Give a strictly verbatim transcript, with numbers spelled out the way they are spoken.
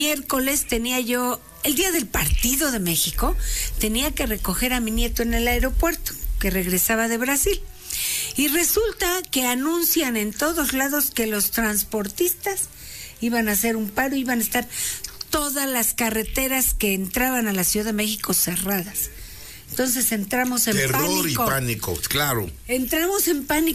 miércoles tenía yo, el día del partido de México, tenía que recoger a mi nieto en el aeropuerto, que regresaba de Brasil. Y resulta que anuncian en todos lados que los transportistas iban a hacer un paro, iban a estar todas las carreteras que entraban a la Ciudad de México cerradas. Entonces entramos en Terror pánico. Terror y pánico, claro. Entramos en pánico.